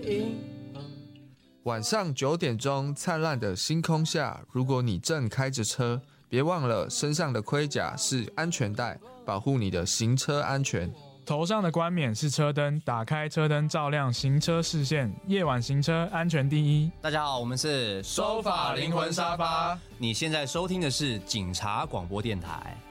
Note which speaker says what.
Speaker 1: 银河。
Speaker 2: 晚上9点钟，灿烂的星空下，如果你正开着车，别忘了身上的盔甲是安全带，保护你的行车安全。
Speaker 3: 头上的冠冕是车灯，打开车灯照亮行车视线，夜晚行车安全第一。
Speaker 1: 大家好，我们是
Speaker 2: 收发灵魂沙发。
Speaker 1: 你现在收听的是警察广播电台。